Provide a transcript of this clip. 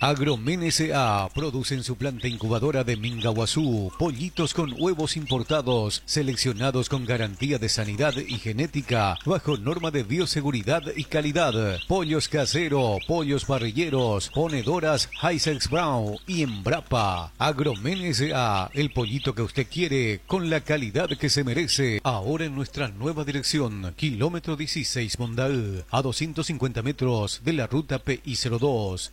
Agromen S.A. produce en su planta incubadora de Mingaguazú pollitos con huevos importados, seleccionados con garantía de sanidad y genética, bajo norma de bioseguridad y calidad. Pollos casero, pollos parrilleros, ponedoras Hisex Brown y Embrapa. Agromen S.A. el pollito que usted quiere, con la calidad que se merece. Ahora en nuestra nueva dirección, kilómetro 16 Mondaú, a 250 metros de la ruta PI02.